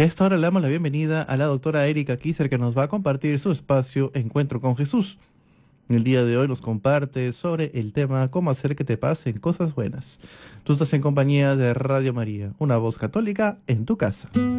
a esta hora le damos la bienvenida a la doctora Erika Kisser, que nos va a compartir su espacio Encuentro con Jesús. El día de hoy nos comparte sobre el tema cómo hacer que te pasen cosas buenas. Tú estás en compañía de Radio María, una voz católica en tu casa.